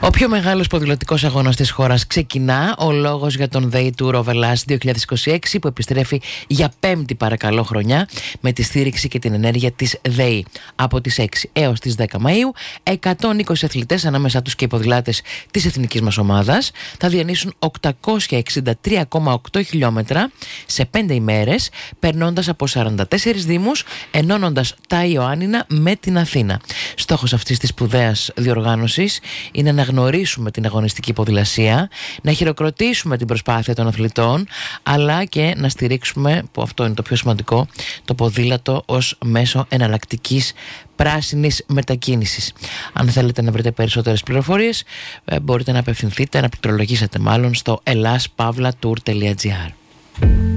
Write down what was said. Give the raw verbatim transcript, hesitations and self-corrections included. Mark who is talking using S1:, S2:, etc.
S1: Ο πιο μεγάλος ποδηλατικός αγώνας της χώρας ξεκινά. Ο λόγος για τον ΔΕΗ Tour of Hellas δύο χιλιάδες είκοσι έξι που επιστρέφει για πέμπτη παρακαλώ χρονιά με τη στήριξη και την ενέργεια της ΔΕΗ. Από τις έξι έως τις δέκα Μαΐου, εκατόν είκοσι αθλητές, ανάμεσά τους και οι ποδηλάτες της εθνικής μας ομάδας, θα διανύσουν οκτακόσια εξήντα τρία κόμμα οκτώ χιλιόμετρα σε πέντε ημέρες, περνώντας από σαράντα τέσσερις δήμους, ενώνοντας τα Ιωάννινα με την Αθήνα. Στόχος αυτής της σπουδαίας διοργάνωσης είναι να γνωρίσουμε την αγωνιστική ποδηλασία, να χειροκροτήσουμε την προσπάθεια των αθλητών, αλλά και να στηρίξουμε, που αυτό είναι το πιο σημαντικό, το ποδήλατο ως μέσο εναλλακτικής πράσινης μετακίνησης. Αν θέλετε να βρείτε περισσότερες πληροφορίες, μπορείτε να απευθυνθείτε, να πληκτρολογήσετε μάλλον στο hellas pavla tour τελεία gr.